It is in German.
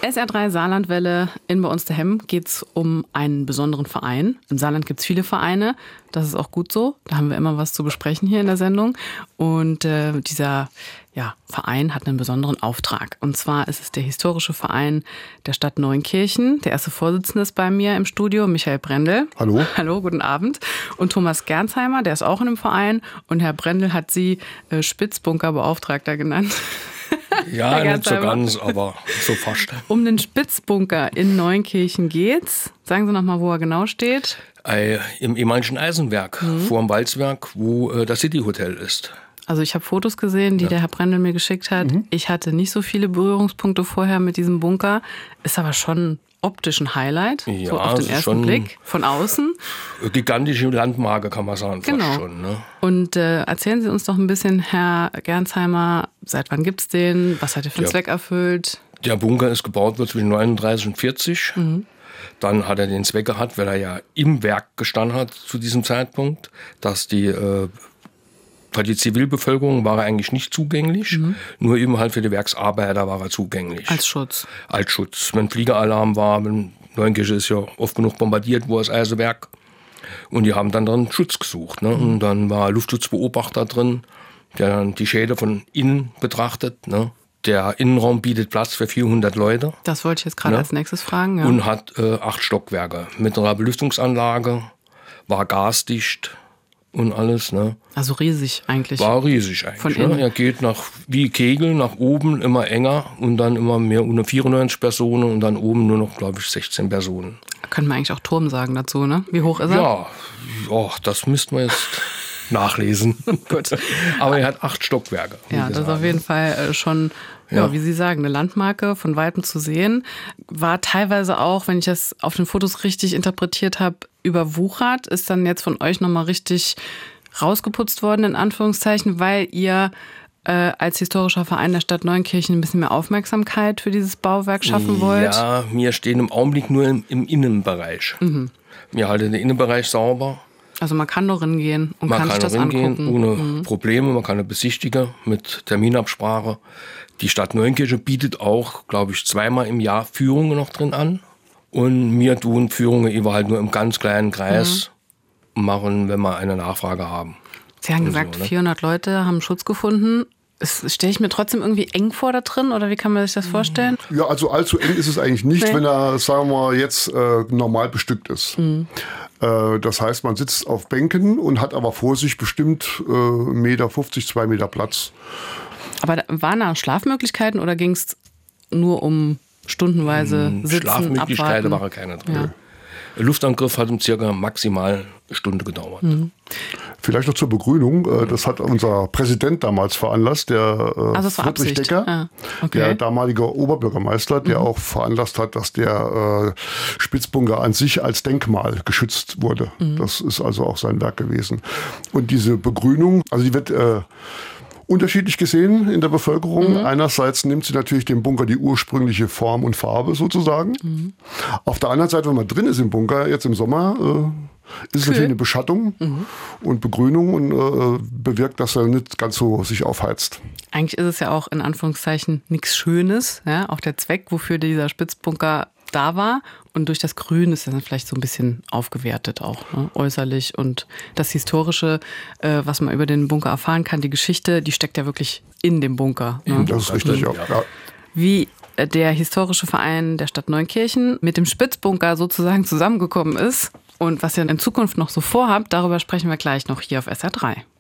SR3 Saarlandwelle in Bei uns daheim geht es um einen besonderen Verein. Im Saarland gibt es viele Vereine, das ist auch gut so. Da haben wir immer was zu besprechen hier in der Sendung. Und dieser Verein hat einen besonderen Auftrag. Und zwar ist es der historische Verein der Stadt Neunkirchen. Der erste Vorsitzende ist bei mir im Studio, Michael Brendel. Hallo. Hallo, guten Abend. Und Thomas Gernsheimer, der ist auch in dem Verein. Und Herr Brendel hat Sie Spitzbunkerbeauftragter genannt. Ja, nicht so ganz, aber so fast. Um den Spitzbunker in Neunkirchen geht's. Sagen Sie noch mal, wo er genau steht. Im ehemaligen Eisenwerk, vor dem Walzwerk, wo das City Hotel ist. Also ich habe Fotos gesehen, die der Herr Brendel mir geschickt hat. Ich hatte nicht so viele Berührungspunkte vorher mit diesem Bunker. Ist aber schon optisch ein Highlight, ja, so auf den ersten Blick, von außen. Gigantische Landmarke, kann man sagen, genau. Fast schon. Ne? Und erzählen Sie uns doch ein bisschen, Herr Gernsheimer, seit wann gibt's den? Was hat er für einen Zweck erfüllt? Der Bunker ist gebaut worden zwischen 39 und 40. Dann hat er den Zweck gehabt, weil er ja im Werk gestanden hat zu diesem Zeitpunkt, dass für die Zivilbevölkerung war er eigentlich nicht zugänglich, nur eben halt für die Werksarbeiter war er zugänglich. Als Schutz. Als Schutz. Wenn Fliegeralarm war, Neunkirchen ist ja oft genug bombardiert worden, das Eisenwerk. Und die haben dann drin Schutz gesucht. Ne? Und dann war Luftschutzbeobachter drin, der dann die Schäden von innen betrachtet. Ne? Der Innenraum bietet Platz für 400 Leute. Das wollte ich jetzt gerade als nächstes fragen. Ja. Und hat 8 Stockwerke mit einer Belüftungsanlage, war gasdicht. Und alles, ne? Also riesig eigentlich. War riesig eigentlich. Von innen. Ne? Er geht wie Kegel nach oben immer enger und dann immer mehr unter 94 Personen und dann oben nur noch, glaube ich, 16 Personen. Da können wir eigentlich auch Turm sagen dazu, ne? Wie hoch ist er? Ja, das müssten wir jetzt nachlesen. Gut. Aber er hat 8 Stockwerke. Ja, das ist auf jeden Fall schon, wie Sie sagen, eine Landmarke von Weitem zu sehen. War teilweise auch, wenn ich das auf den Fotos richtig interpretiert habe, überwuchert. Ist dann jetzt von euch nochmal richtig rausgeputzt worden, in Anführungszeichen, weil ihr als historischer Verein der Stadt Neunkirchen ein bisschen mehr Aufmerksamkeit für dieses Bauwerk schaffen wollt. Ja, wir stehen im Augenblick nur im Innenbereich. Wir halten den Innenbereich sauber. Also man kann noch hingehen und kann sich das angucken. Ohne Probleme, man kann besichtigen mit Terminabsprache. Die Stadt Neunkirchen bietet auch, glaube ich, 2-mal im Jahr Führungen noch drin an. Und wir tun Führungen eben halt nur im ganz kleinen Kreis machen, wenn wir eine Nachfrage haben. Sie haben gesagt, 400 Leute haben Schutz gefunden. Stelle ich mir trotzdem irgendwie eng vor da drin oder wie kann man sich das vorstellen? Ja, also allzu eng ist es eigentlich nicht, wenn er, sagen wir mal, jetzt normal bestückt ist. Das heißt, man sitzt auf Bänken und hat aber vor sich bestimmt 1,50 Meter, 2 Meter Platz. Aber waren da Schlafmöglichkeiten oder ging es nur um stundenweise Sitzen, Schlafmöglichkeiten abwarten? waren keine drin. Ja. Der Luftangriff hat circa maximal eine Stunde gedauert. Vielleicht noch zur Begrünung. Das hat unser Präsident damals veranlasst, der Friedrich Decker, der damalige Oberbürgermeister, der auch veranlasst hat, dass der Spitzbunker an sich als Denkmal geschützt wurde. Das ist also auch sein Werk gewesen. Und diese Begrünung, also die wird unterschiedlich gesehen in der Bevölkerung. Einerseits nimmt sie natürlich dem Bunker die ursprüngliche Form und Farbe sozusagen. Auf der anderen Seite, wenn man drin ist im Bunker, jetzt im Sommer, ist es natürlich eine Beschattung und Begrünung und bewirkt, dass er nicht ganz so sich aufheizt. Eigentlich ist es ja auch in Anführungszeichen nichts Schönes. Ja? Auch der Zweck, wofür dieser Spitzbunker da war. Und durch das Grün ist das dann vielleicht so ein bisschen aufgewertet auch, ne? Äußerlich. Und das Historische, was man über den Bunker erfahren kann, die Geschichte, die steckt ja wirklich in dem Bunker. Ne? Das ist richtig, ja. Wie der historische Verein der Stadt Neunkirchen mit dem Spitzbunker sozusagen zusammengekommen ist und was ihr in Zukunft noch so vorhabt, darüber sprechen wir gleich noch hier auf SR3.